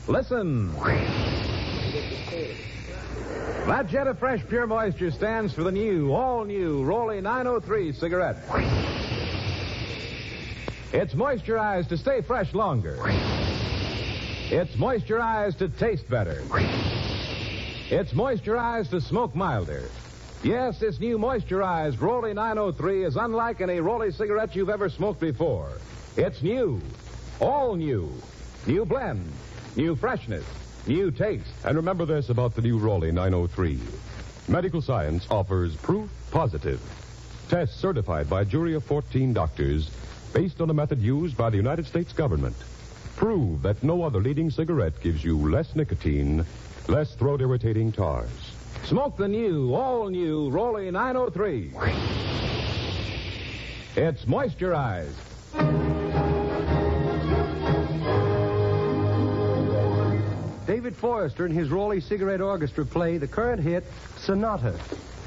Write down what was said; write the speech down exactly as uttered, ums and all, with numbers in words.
Listen. That jet of fresh, pure moisture stands for the new, all-new Rolly nine oh three cigarette. It's moisturized to stay fresh longer. It's moisturized to taste better. It's moisturized to smoke milder. Yes, this new moisturized Rolly nine oh three is unlike any Rolly cigarette you've ever smoked before. It's new. All new. New blend. New freshness. New taste. And remember this about the new Rolly nine oh three. Medical science offers proof positive. Tests certified by a jury of fourteen doctors based on a method used by the United States government. Prove that no other leading cigarette gives you less nicotine, less throat-irritating tars. Smoke the new, all-new Rolly nine oh three. It's moisturized. David Forrester and his Rolly Cigarette Orchestra play the current hit, Sonata.